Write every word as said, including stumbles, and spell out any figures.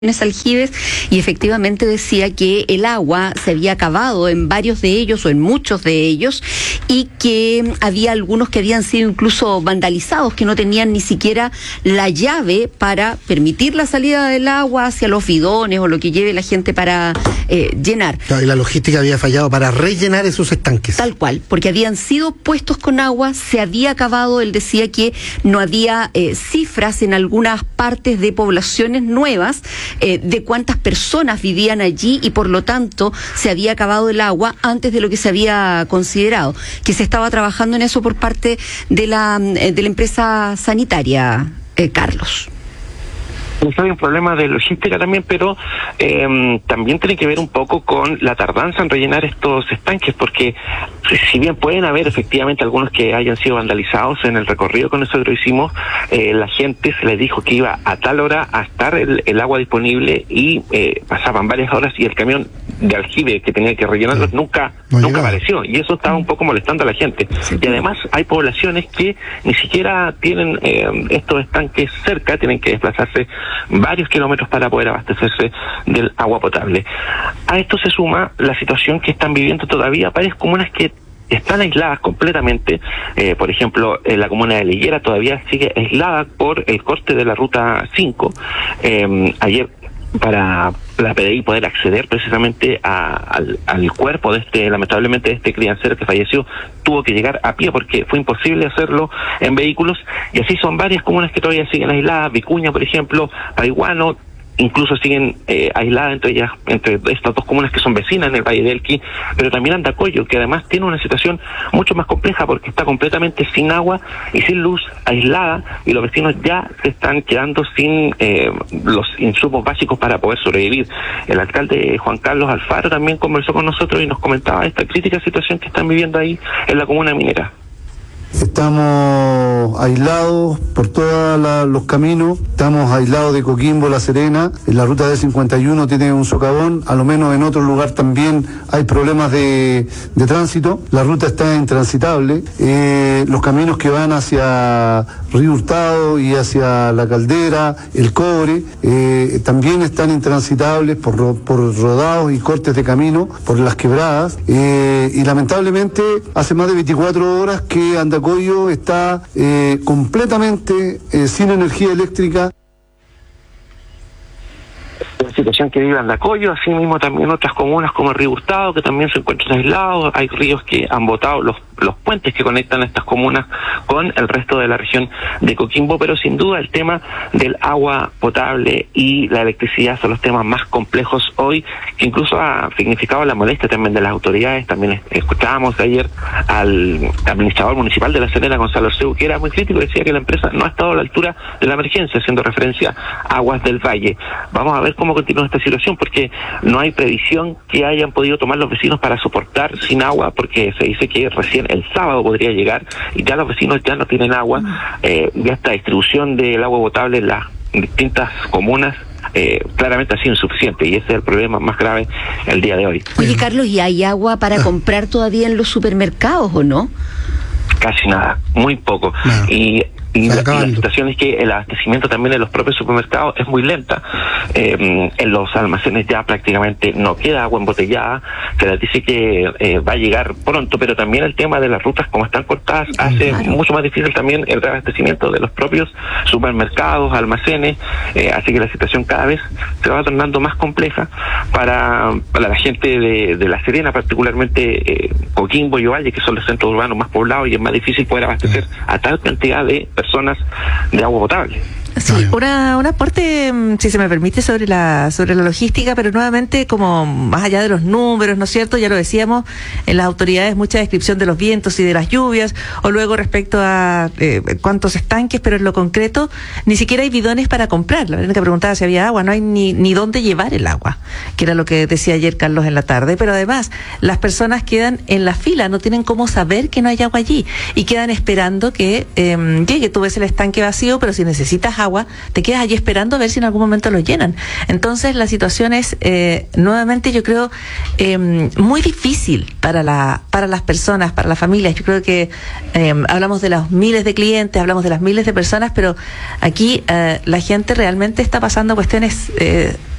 Aljibes, y efectivamente decía que el agua se había acabado en varios de ellos o en muchos de ellos, y que había algunos que habían sido incluso vandalizados, que no tenían ni siquiera la llave para permitir la salida del agua hacia los bidones o lo que lleve la gente para eh, llenar. Claro, y la logística había fallado para rellenar esos estanques. Tal cual, porque habían sido puestos con agua, se había acabado. Él decía que no había eh, cifras en algunas partes de poblaciones nuevas Eh, de cuántas personas vivían allí, y por lo tanto se había acabado el agua antes de lo que se había considerado, que se estaba trabajando en eso por parte de la, de la empresa sanitaria, eh, Carlos. Hay un problema de logística también, pero eh, también tiene que ver un poco con la tardanza en rellenar estos estanques, porque si bien pueden haber efectivamente algunos que hayan sido vandalizados en el recorrido que nosotros hicimos, eh, la gente se les dijo que iba a tal hora a estar el, el agua disponible, y eh, pasaban varias horas y el camión de aljibe que tenía que rellenarlos sí. nunca no nunca apareció, y eso estaba un poco molestando a la gente. Sí. Y además hay poblaciones que ni siquiera tienen eh, estos estanques cerca, tienen que desplazarse varios kilómetros para poder abastecerse del agua potable. A esto se suma la situación que están viviendo todavía varias comunas que están aisladas completamente. Eh, por ejemplo, en la comuna de Liguera todavía sigue aislada por el corte de la ruta cinco. Eh, ayer, para la P D I poder acceder precisamente a, al, al cuerpo de este, lamentablemente, de este criancero que falleció, tuvo que llegar a pie porque fue imposible hacerlo en vehículos, y así son varias comunas que todavía siguen aisladas. Vicuña, por ejemplo, Paiguano, incluso siguen eh, aisladas entre ellas, entre estas dos comunas que son vecinas en el Valle del Elqui, pero también Andacollo, que además tiene una situación mucho más compleja porque está completamente sin agua y sin luz, aislada, y los vecinos ya se están quedando sin eh, los insumos básicos para poder sobrevivir. El alcalde Juan Carlos Alfaro también conversó con nosotros y nos comentaba esta crítica situación que están viviendo ahí en la comuna minera. Estamos aislados por todos los caminos, estamos aislados de Coquimbo, La Serena, en la ruta D cincuenta y uno tiene un socavón, a lo menos en otro lugar también hay problemas de, de tránsito, la ruta está intransitable, eh, los caminos que van hacia Río Hurtado y hacia La Caldera, El Cobre, eh, también están intransitables por, por rodados y cortes de camino, por las quebradas, eh, y lamentablemente hace más de veinticuatro horas que anda Andacollo está eh, completamente eh, sin energía eléctrica. La situación que vive Andacollo, así mismo también otras comunas como el Río Hurtado, que también se encuentran aislados. Hay ríos que han botado los, los puentes que conectan a estas comunas con el resto de la región de Coquimbo, pero sin duda el tema del agua potable y la electricidad son los temas más complejos hoy, que incluso ha significado la molestia también de las autoridades. También escuchábamos ayer al administrador municipal de La Serena, Gonzalo Arceu, que era muy crítico, decía que la empresa no ha estado a la altura de la emergencia, haciendo referencia a Aguas del Valle. Vamos a ver cómo continúa esta situación, porque no hay previsión que hayan podido tomar los vecinos para soportar sin agua, porque se dice que recién el sábado podría llegar y ya los vecinos ya no tienen agua. Eh, ya esta distribución del agua potable en las distintas comunas eh, claramente ha sido insuficiente, y ese es el problema más grave el día de hoy. Oye, Carlos, ¿y hay agua para comprar todavía en los supermercados o no? Casi nada, muy poco. No. Y Y la, y la situación es que el abastecimiento también en los propios supermercados es muy lenta. Eh, en los almacenes ya prácticamente no queda agua embotellada. Se les dice que eh, va a llegar pronto, pero también el tema de las rutas, como están cortadas, hace claro. mucho más difícil también el reabastecimiento de los propios supermercados, almacenes. Eh, así que la situación cada vez se va tornando más compleja para, para la gente de, de La Serena, particularmente eh, Coquimbo y Ovalle, que son los centros urbanos más poblados, y es más difícil poder abastecer a tal cantidad de personas de agua potable. Sí, una, un aporte, si se me permite, sobre la sobre la logística, pero nuevamente como más allá de los números, ¿no es cierto? Ya lo decíamos, en las autoridades mucha descripción de los vientos y de las lluvias, o luego respecto a eh, cuántos estanques, pero en lo concreto ni siquiera hay bidones para comprar. La verdad que preguntaba si había agua, no hay ni, ni dónde llevar el agua, que era lo que decía ayer Carlos en la tarde, pero además las personas quedan en la fila, no tienen cómo saber que no hay agua allí, y quedan esperando que eh, llegue. Tú ves el estanque vacío, pero si necesitas agua, te quedas allí esperando a ver si en algún momento lo llenan. Entonces la situación es, eh, nuevamente yo creo, eh, muy difícil para la para las personas, para las familias. Yo creo que eh, hablamos de los miles de clientes, hablamos de las miles de personas, pero aquí eh, la gente realmente está pasando cuestiones eh,